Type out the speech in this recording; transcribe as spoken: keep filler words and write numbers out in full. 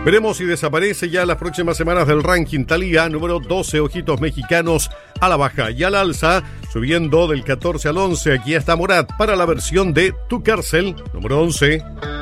Veremos si desaparece ya las próximas semanas del ranking. Thalía, número doce, Ojitos Mexicanos, a la baja y al alza, subiendo del catorce al once. Aquí está Morat para la versión de Tu Cárcel, número once.